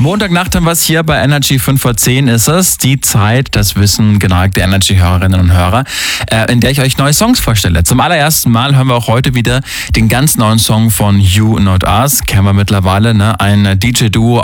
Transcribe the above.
Montagnacht haben wir es hier bei Energy 5 vor 10 ist es. Die Zeit, das wissen geneigte Energy-Hörerinnen und Hörer, in der ich euch neue Songs vorstelle. Zum allerersten Mal hören wir auch heute wieder den ganz neuen Song von You Not Us. Kennen wir mittlerweile, ne? Ein DJ-Duo